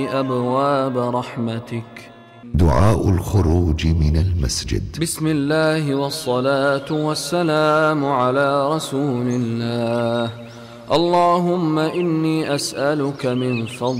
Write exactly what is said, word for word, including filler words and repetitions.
أبواب رحمتك. دعاء الخروج من المسجد. بسم الله والصلاة والسلام على رسول الله. اللهم إني أسألك من فضلك